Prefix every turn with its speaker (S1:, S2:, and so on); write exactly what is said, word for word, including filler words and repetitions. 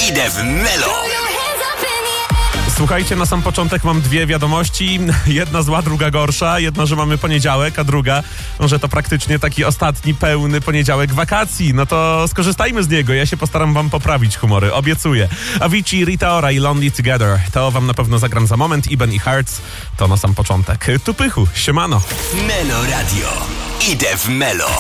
S1: Idę w Melo.
S2: Słuchajcie, na sam początek mam dwie wiadomości. Jedna zła, druga gorsza. Jedna, że mamy poniedziałek, a druga, że to praktycznie taki ostatni pełny poniedziałek wakacji. No to skorzystajmy z niego. Ja się postaram wam poprawić humory. Obiecuję. Avicii, Rita Ora i Lonely Together. To wam na pewno zagram za moment. Iben i Hearts to na sam początek. Tu Pychu, siemano.
S1: Melo Radio. Idę w Melo.